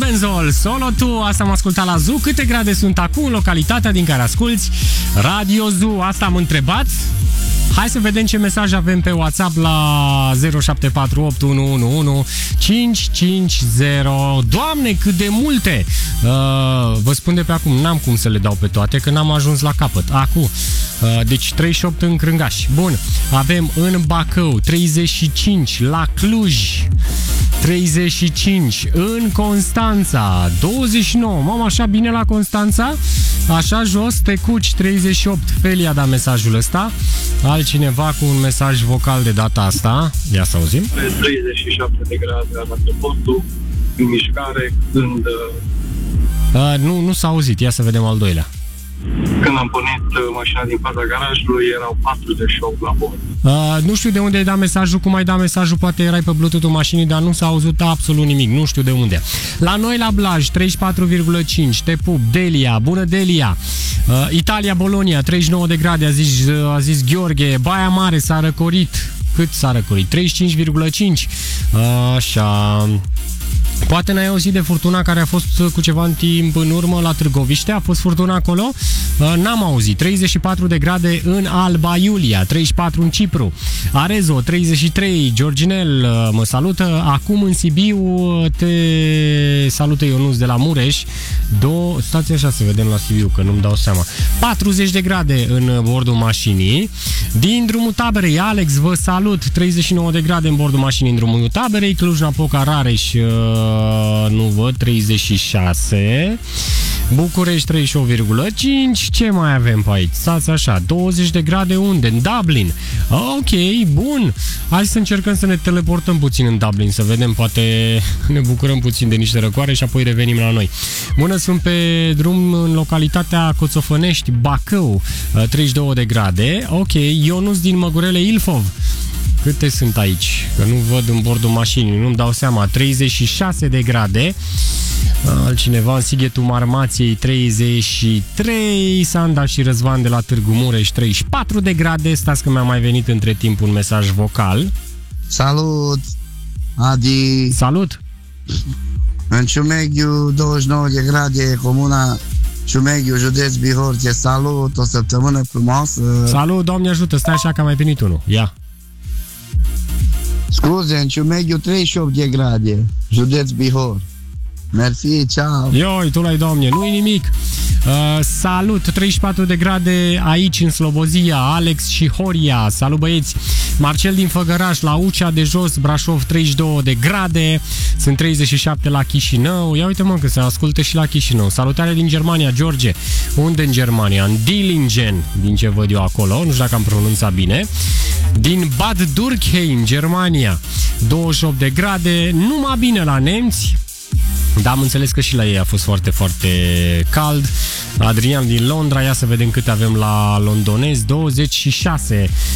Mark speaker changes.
Speaker 1: Benzol, Solo Tu, asta am ascultat la Zoo. Câte grade sunt acum în localitatea din care asculti Radio Zoo? Asta am întrebat. Hai să vedem ce mesaj avem pe WhatsApp la 0748 111 550. Doamne, cât de multe! Vă spun de pe acum, n-am cum să le dau pe toate, că n-am ajuns la capăt. Acum, deci 38 în Crângaș. Bun, avem în Bacău 35, la Cluj 35, în Constanța 29. Mamă, așa bine la Constanța? Așa jos, Tecuci 38. Felia a dat mesajul ăsta. Altcineva cu un mesaj vocal de data asta. Ia să auzim.
Speaker 2: 37 de grade arată postul, în mișcare, când...
Speaker 1: Nu s-a auzit. Ia să vedem al doilea.
Speaker 2: Când am pornit mașina din fața garajului, erau 48 la bord.
Speaker 1: Nu știu de unde ai dat mesajul, cum ai dat mesajul, poate erai pe Bluetooth-ul mașinii, dar nu s-a auzit absolut nimic, nu știu de unde. La noi la Blaj, 34,5, te pup, Delia, bună Delia, Italia, Bologna, 39 de grade, a zis Gheorghe, Baia Mare s-a răcorit, cât s-a răcorit? 35,5, așa... Poate n-ai auzit de furtuna care a fost cu ceva în timp în urmă la Târgoviște? A fost furtuna acolo? N-am auzit. 34 de grade în Alba Iulia, 34 în Cipru. Arezo, 33. Georginel mă salută. Acum în Sibiu te salută Ionuț de la Mureș. Stați așa să vedem la Sibiu, că nu-mi dau seama. 40 de grade în bordul mașinii. Din drumul Taberei, Alex, vă salut. 39 de grade în bordul mașinii în drumul Taberei. Cluj-Napoca, Rareș, nu văd, 36. București 38,5. Ce mai avem pe aici? Stați așa, 20 de grade unde? În Dublin. Ok, bun. Hai să încercăm să ne teleportăm puțin în Dublin, să vedem, poate ne bucurăm puțin de niște răcoare și apoi revenim la noi. Bună, sunt pe drum în localitatea Coțofănești, Bacău, 32 de grade. Ok, Ionuț din Măgurele, Ilfov. Câte sunt aici? Că nu văd în bordul mașinii, nu-mi dau seama. 36 de grade. Altcineva în Sighetul Marmației 33. Sanda și Răzvan de la Târgu Mureș 34 de grade. Stați că mi-a mai venit între timp un mesaj vocal.
Speaker 3: Salut, Adi.
Speaker 1: Salut.
Speaker 3: În Ciumeghiu 29 de grade, comuna Ciumeghiu, județ Bihor. Te salut, o săptămână frumoasă.
Speaker 1: Salut, Doamne ajută, stai așa că am mai venit unul. Ia.
Speaker 3: Scuze, în Ciumeghiu 38 de grade, județ Bihor. Mersi, ceau.
Speaker 1: Ioi, tu l-ai, Doamne, nu-i nimic. Salut, 34 de grade aici în Slobozia, Alex și Horia. Salut, băieți. Marcel din Făgăraș, la Ucea de Jos, Brașov 32 de grade. Sunt 37 la Chișinău. Ia uite, mă, că se ascultă și la Chișinău. Salutare din Germania, George. Unde în Germania? În Dillingen, din ce văd eu acolo. Nu știu dacă am pronunțat bine. Din Bad Dürkheim, Germania, 28 de grade. Numai bine la nemți. Da, am înțeles că și la ei a fost foarte, foarte cald. Adrian din Londra, ia să vedem cât avem la londonezi, 26.